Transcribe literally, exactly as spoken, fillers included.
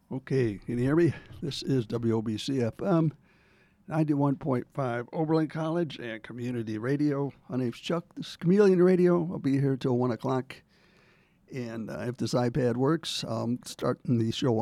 Okay, can you hear me? This is W O B C F M, ninety-one point five Oberlin College and Community Radio. My name's Chuck. This is Chameleon Radio. I'll be here till one o'clock. And uh, if this iPad works, I'm starting the show